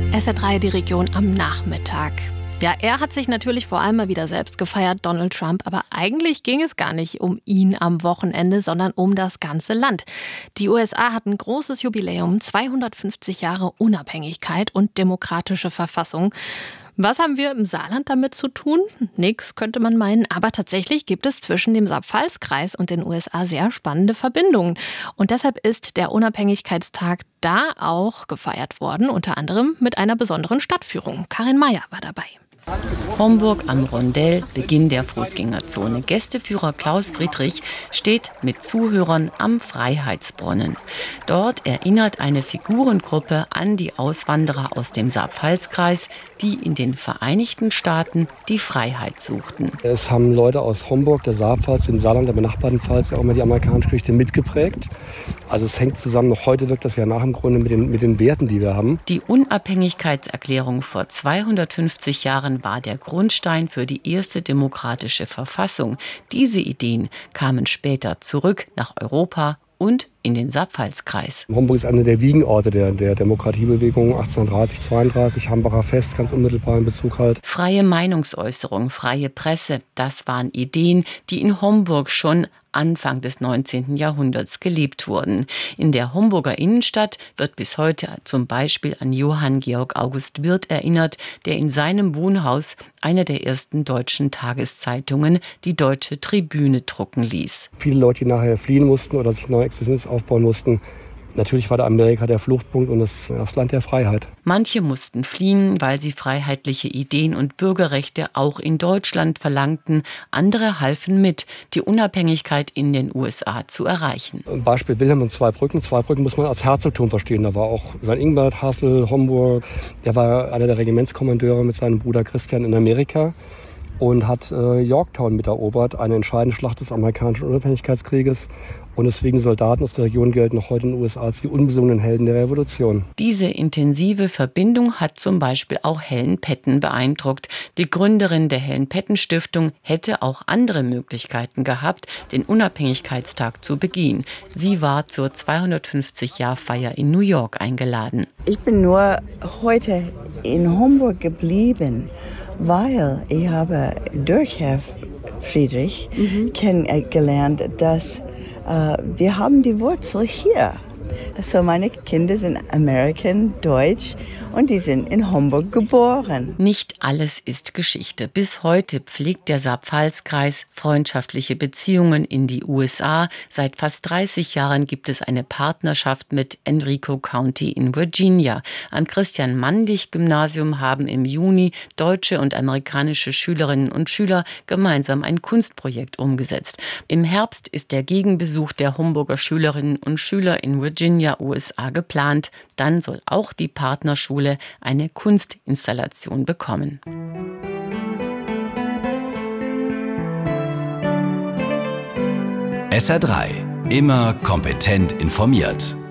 SR3, die Region am Nachmittag. Ja, er hat sich natürlich vor allem mal wieder selbst gefeiert, Donald Trump. Aber eigentlich ging es gar nicht um ihn am Wochenende, sondern um das ganze Land. Die USA hatten ein großes Jubiläum, 250 Jahre Unabhängigkeit und demokratische Verfassung. Was haben wir im Saarland damit zu tun? Nix, könnte man meinen. Aber tatsächlich gibt es zwischen dem Saar-Pfalz-Kreis und den USA sehr spannende Verbindungen. Und deshalb ist der Unabhängigkeitstag da auch gefeiert worden, unter anderem mit einer besonderen Stadtführung. Karin Mayer war dabei. Homburg am Rondell, Beginn der Fußgängerzone. Gästeführer Klaus Friedrich steht mit Zuhörern am Freiheitsbrunnen. Dort erinnert eine Figurengruppe an die Auswanderer aus dem Saar-Pfalz-Kreis, die in den Vereinigten Staaten die Freiheit suchten. Es haben Leute aus Homburg, der Saar-Pfalz, dem Saarland, der benachbarten Pfalz auch immer die amerikanische Geschichte mitgeprägt. Also es hängt zusammen, noch heute wirkt das ja nach im Grunde mit den Werten, die wir haben. Die Unabhängigkeitserklärung vor 250 Jahren war der Grundstein für die erste demokratische Verfassung. Diese Ideen kamen später zurück nach Europa und in den Saar-Pfalz-Kreis. Homburg ist einer der Wiegenorte der Demokratiebewegung 1830, 32, Hambacher Fest, ganz unmittelbar in Bezug halt. Freie Meinungsäußerung, freie Presse, das waren Ideen, die in Homburg schon Anfang des 19. Jahrhunderts gelebt wurden. In der Homburger Innenstadt wird bis heute zum Beispiel an Johann Georg August Wirth erinnert, der in seinem Wohnhaus eine der ersten deutschen Tageszeitungen, die Deutsche Tribüne, drucken ließ. Viele Leute, die nachher fliehen mussten oder sich neue Existenz aufbauen mussten, natürlich war da Amerika der Fluchtpunkt und das Land der Freiheit. Manche mussten fliehen, weil sie freiheitliche Ideen und Bürgerrechte auch in Deutschland verlangten. Andere halfen mit, die Unabhängigkeit in den USA zu erreichen. Beispiel Wilhelm und Zweibrücken. Zweibrücken muss man als Herzogtum verstehen. Da war auch St. Ingbert, Hassel, Homburg. Er war einer der Regimentskommandeure mit seinem Bruder Christian in Amerika und hat Yorktown miterobert, eine entscheidende Schlacht des amerikanischen Unabhängigkeitskrieges. Und deswegen Soldaten aus der Region gelten noch heute in den USA als die unbesungenen Helden der Revolution. Diese intensive Verbindung hat zum Beispiel auch Helen Petten beeindruckt. Die Gründerin der Helen Petten Stiftung hätte auch andere Möglichkeiten gehabt, den Unabhängigkeitstag zu begehen. Sie war zur 250-Jahr-Feier in New York eingeladen. Ich bin nur heute in Homburg geblieben, weil ich habe durch Herrn Friedrich kennengelernt, dass wir haben die Wurzel hier. Also meine Kinder sind American, Deutsch und die sind in Homburg geboren. Nicht alles ist Geschichte. Bis heute pflegt der Saar-Pfalz-Kreis freundschaftliche Beziehungen in die USA. Seit fast 30 Jahren gibt es eine Partnerschaft mit Enrico County in Virginia. Am Christian-Mandlich-Gymnasium haben im Juni deutsche und amerikanische Schülerinnen und Schüler gemeinsam ein Kunstprojekt umgesetzt. Im Herbst ist der Gegenbesuch der Homburger Schülerinnen und Schüler in Virginia, USA geplant. Dann soll auch die Partnerschule eine Kunstinstallation bekommen. SR3. Immer kompetent informiert.